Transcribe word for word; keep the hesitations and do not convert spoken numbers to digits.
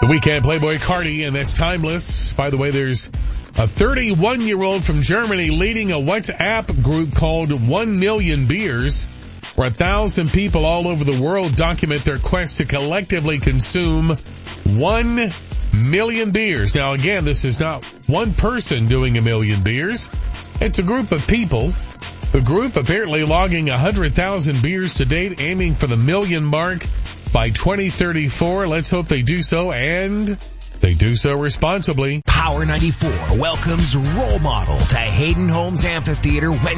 The Weekend Playboy Cardi, and that's timeless. By the way, there's a thirty-one-year-old from Germany leading a WhatsApp group called One Million Beers, where a thousand people all over the world document their quest to collectively consume one million beers. Now, again, this is not one person doing a million beers. It's a group of people. The group apparently logging one hundred thousand beers to date, aiming for the million mark by twenty thirty-four. Let's hope they do so, and they do so responsibly. Power ninety-four welcomes Role Model to Hayden Homes Amphitheater Wednesday.